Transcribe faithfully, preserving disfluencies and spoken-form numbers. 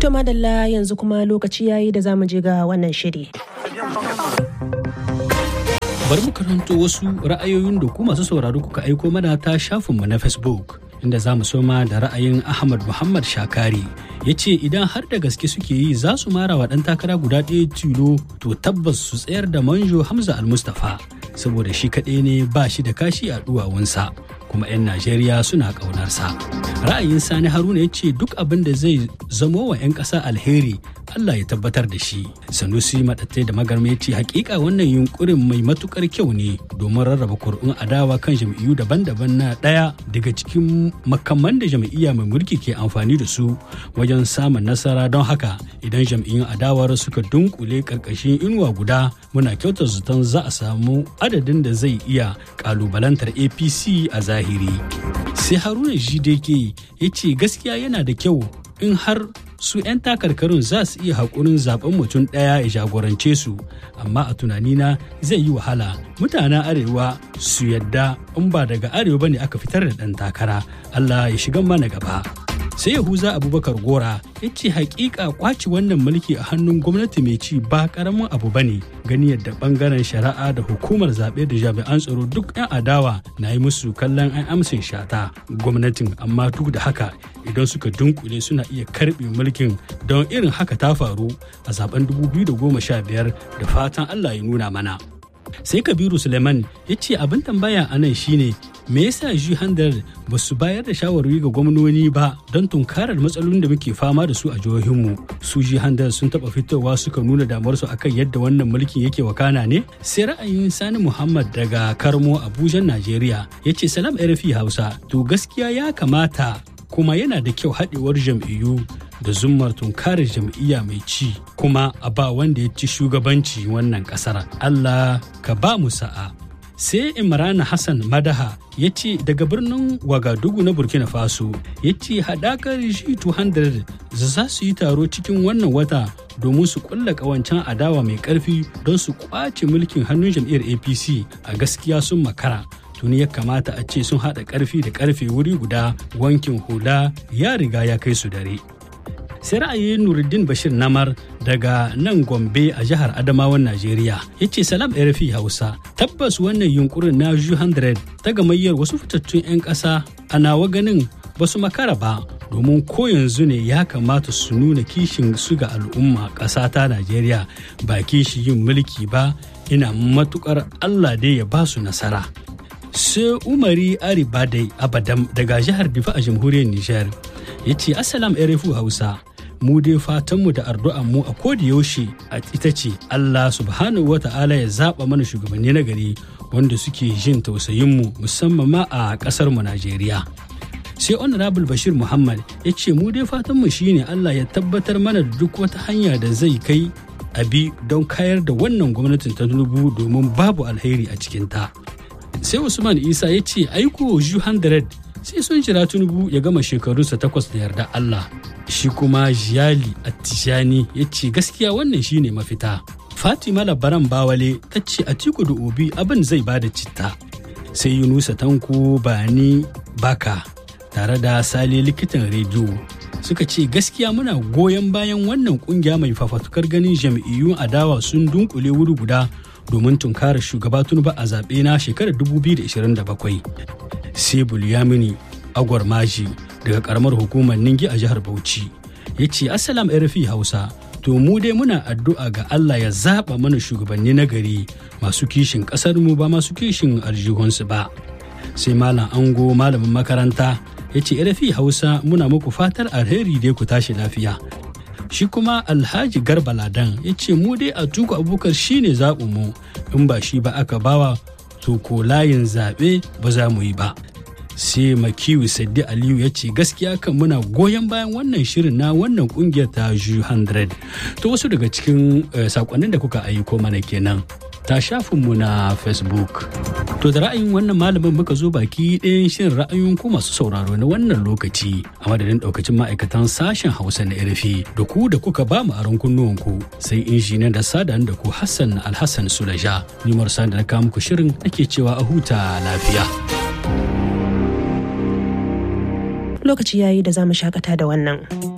To madalla yanzu kuma lokaci yayi da zamu je ga wannan shiri. Bari mu karanto wasu ra'ayoyin da ku masu sauraro kuka aiko mana ta shafinmu na Facebook. Inda za mu soma da ra'ayin Ahmad Muhammad Shakari ya ce idan har da gaske suke yi za su mara wa ɗan takara guda ɗaya tilo to tabbas su tsayar da Manjo Hamza Al-Mustapha saboda shi kaɗai ne ba shi da kashi a duwawunsa kuma 'yan Najeriya suna ƙaunarsa. Ra'ayin Sani Haruna ya ce duk abin da zai zamo wa 'yan ƙasa alheri Allah ya tabbatar da shi. Sanusi Maɗattai da Magarma ya ce hakika wannan yunkurin mai matukar kyau ne domin rarraba kuri'un adawa kan jam'iyyu daban-daban na ɗaya daga cikin makaman da jam'iyya mai mulki ke amfani da su wajen samun nasara. Don haka idan jam'iyyun adawar suka dunkule karkashin inuwa guda muna kyautar zaton za a samu adadin da zai iya kalubalantar A P C a zahiri. Sai Haruna Jideke ya ce gaskiya yana da kyau in har su 'yan takarkarun za su iya haƙurin zaben mutum ɗaya ya jagorance su, amma a tunanina zai yi wahala mutanen arewa su yadda in ba daga arewa bane aka fitar da ɗan takara. Allah ya shiga mana gaba. Sai Yahuza Abubakar Gora ya ce hakika kwaci wannan mulki a hannun gwamnati mai ci ba karamin abu bane, gani yadda bangaren shari'a da hukumar zaɓe da jami'an tsaro duk 'yan adawa na yi musu kallon an amsin shata gwamnatin, amma duk da haka idan suka dunkule suna iya karɓe mulkin. Don irin haka ta faru a zaben dubu biyu da goma sha biyar da fatan Allah ya nuna mana. Sai Kabiru Suleiman ya ce abin tambaya a nan shine me yasa G one hundred ba su bayar da shawarwari ga gwamnoni ba don tunkarar matsalolin da muke fama da su a jihohinmu. Su G one hundred sun taɓa fitowa suka nuna damuwarsu akan yadda wannan mulkin yake wakana ne. Sai ra'ayin Sani Muhammad daga Karmo Abuja Najeriya ya ce salam R F I Hausa, to gaskiya ya kamata kuma yana da kyau haɗewar jam'iyyu da zummar tunkarar jam'iyya mai ci kuma a ba wanda ya ci shugabanci wannan ƙasar. Allah ka ba mu sa'a. Sai Imran Hassan Madaha ya ce daga birnin Wagadugu na Burkina Faso ya ce haɗakar G two hundred za su yi taro cikin wannan wata domin su ƙulla ƙawancen adawa mai ƙarfi don su ƙwace mulkin hannun jam'iyyar A P C. A gaskiya sun makara. Tuni ya kamata a ce sun haɗa ƙarfi da ƙarfe wuri guda, wankin hula ya riga ya kai su dare. Sai ra'ayin Nuruddin Bashir Namar daga nan Gombe a jihar Adamawan Najeriya ya ce salam R F I Hausa, tabbas wannan yunkurin na G one hundred ta gamayyar wasu fitattun 'yan ƙasa a nawa ganin ba su makara ba, domin ko yanzu ne ya kamata su nuna kishin su ga al'umma ƙasa ta Najeriya ba kishi yin mulki ba. Ina matukar Allah dai ya ba su nasara. Sai Umari Aribadai Abadam daga jihar Difa a jamhuriyar Nijar ya ce assalam R F I Hausa, mu dai fatanmu da addu'an mu a koda yaushe ita ce Allah subhanahu wa ta'ala ya zaba mana shugabanni na gari wanda suke jin tausayin mu musamman ma a kasar mu Najeriya. Sai Honorable Bashir Muhammad ya ce mu dai fatanmu shine Allah ya tabbatar mana da duk wata hanya da zai kai abi don kayar da wannan gwamnatin ta Tinubu domin babu alheri a cikinta. Sai Usman Isa ya ce aiko G one hundred sai sun jira Tinubu ya gama shekarunsa takwas da yarda Allah. Shi kuma Jiyali Attijani ya ce gaskiya wannan shine mafita. Fatima Labaran Bawale ta ce Atiku da Obi abin zai bada citta. Sai Yunusa Tanko Bani Baka tare da Sale likitan rediyo suka ce gaskiya muna goyon bayan wannan kungiya mai fafatukar ganin jam'iyyun adawa sun dunkule wuri guda domin tunkarar shugaba Tinubu a zaɓe na shekarar dubu biyu da ashirin da bakwai. Sai Bulyamini Agwar Maji daga karamar hukumar Ningi a jihar Bauchi ya ce assalam R F I Hausa, to mu dai muna addu'a ga Allah ya zaba mana shugabanni na gari masu kishin kasar mu ba masu kishin aljihunsu ba. Sai Malam Ango malamin makaranta ya ce R F I Hausa muna muku fatar alheri dai ku tashi lafiya. Shi kuma Alhaji Garba Ladan ya ce mu dai Atiku Abubakar shine zaɓin mu, in ba shi ba aka bawa to ko layin zaɓe ba za mu yi ba. Sai Makiyu Saddi Aliyu ya ce gaskiya kan muna goyon bayan wannan shirin na wannan kungiyar ta G one hundred. To wasu daga cikin uh, sakonnin da kuka aiko mana kenan ta shafinmu na Facebook. To da ra'ayin wannan malamin muka zo baki ɗayan shirin ra'ayoyin ku masu sauraro na wannan lokaci a madadin ɗaukacin ma'aikatan sashen Hausa na R F I da ku da kuka ba mu aron kunnuwanku, sai injiniyan da sadan da ku Hassan Alhassan Sulaja. Ni Marsa da na kawo muku shirin nake cewa a huta lafiya. Lokaci yayi da za mu shakata da wannan.